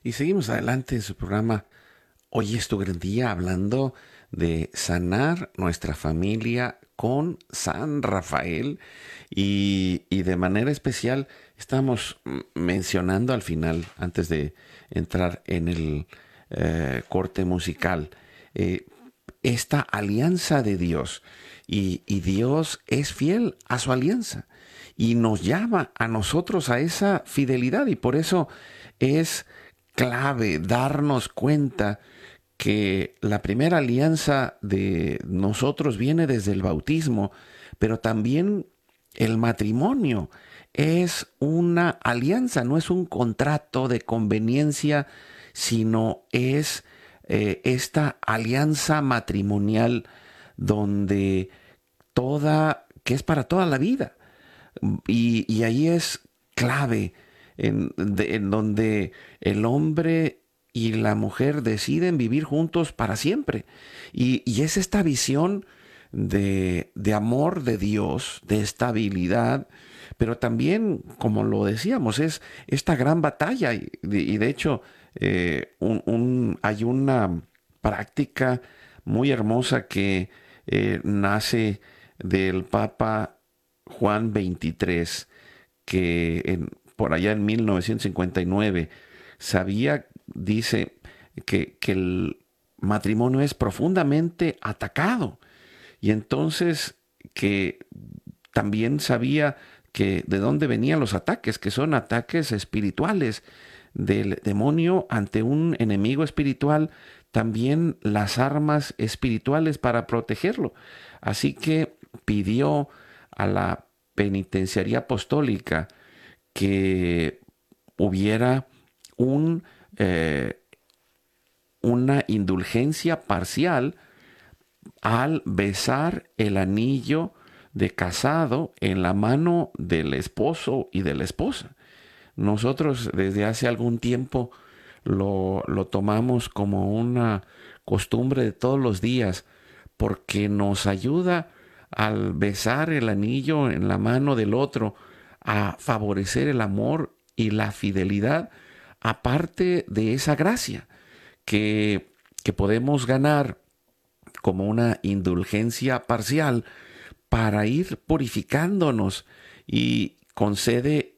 Y seguimos adelante en su programa Hoy es tu gran día, hablando de sanar nuestra familia con San Rafael y de manera especial estamos mencionando al final, antes de entrar en el corte musical, eh, esta alianza de Dios. Y Dios es fiel a su alianza y nos llama a nosotros a esa fidelidad, y por eso es clave darnos cuenta que la primera alianza de nosotros viene desde el bautismo, pero también el matrimonio es una alianza, no es un contrato de conveniencia, sino es esta alianza matrimonial donde que es para toda la vida. Y ahí es clave en donde el hombre y la mujer deciden vivir juntos para siempre. Y es esta visión de amor de Dios, de estabilidad, pero también, como lo decíamos, es esta gran batalla. Y de hecho, hay una práctica muy hermosa que nace del Papa Juan XXIII, que por allá en 1959 dice que el matrimonio es profundamente atacado. Y entonces que también sabía que de dónde venían los ataques, que son ataques espirituales del demonio ante un enemigo espiritual, también las armas espirituales para protegerlo. Así que pidió a la penitenciaría apostólica que hubiera un, eh, una indulgencia parcial al besar el anillo de casado en la mano del esposo y de la esposa. Nosotros desde hace algún tiempo lo tomamos como una costumbre de todos los días, porque nos ayuda al besar el anillo en la mano del otro a favorecer el amor y la fidelidad, aparte de esa gracia que podemos ganar como una indulgencia parcial para ir purificándonos, y concede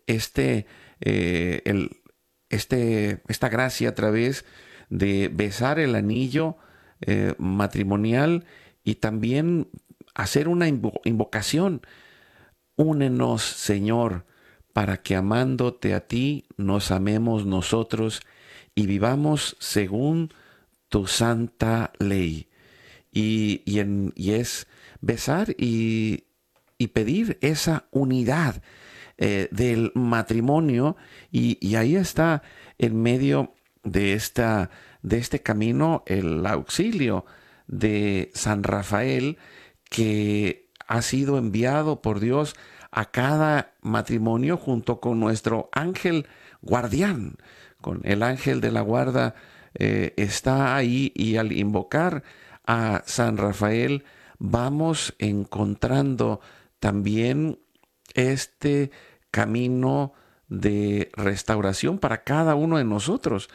esta gracia a través de besar el anillo matrimonial, y también hacer una invocación. Únenos, Señor, para que amándote a ti nos amemos nosotros y vivamos según tu santa ley. Y es besar y pedir esa unidad del matrimonio, y ahí está en medio de este camino el auxilio de San Rafael, que ha sido enviado por Dios a cada matrimonio junto con nuestro ángel guardián, con el ángel de la guarda. Está ahí, y al invocar a San Rafael vamos encontrando también este camino de restauración para cada uno de nosotros,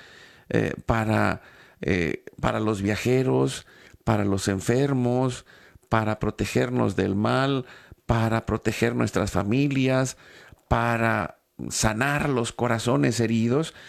para los viajeros, para los enfermos, para protegernos del mal, para proteger nuestras familias, para sanar los corazones heridos,